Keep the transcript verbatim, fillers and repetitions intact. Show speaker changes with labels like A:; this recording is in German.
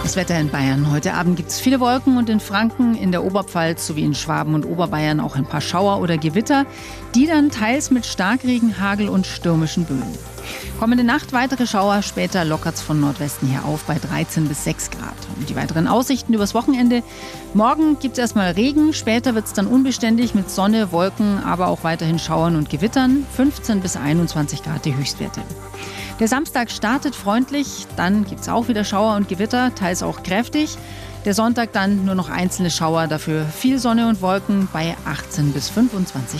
A: Das Wetter in Bayern. Heute Abend gibt es viele Wolken und in Franken, in der Oberpfalz sowie in Schwaben und Oberbayern auch ein paar Schauer oder Gewitter, die dann teils mit Starkregen, Hagel und stürmischen Böen. Kommende Nacht weitere Schauer, später lockert es von Nordwesten her auf bei dreizehn bis sechs Grad. Und die weiteren Aussichten übers Wochenende. Morgen gibt es erstmal Regen, später wird es dann unbeständig mit Sonne, Wolken, aber auch weiterhin Schauern und Gewittern. fünfzehn bis einundzwanzig Grad die Höchstwerte. Der Samstag startet freundlich, dann gibt es auch wieder Schauer und Gewitter, teils auch kräftig. Der Sonntag dann nur noch einzelne Schauer, dafür viel Sonne und Wolken bei achtzehn bis fünfundzwanzig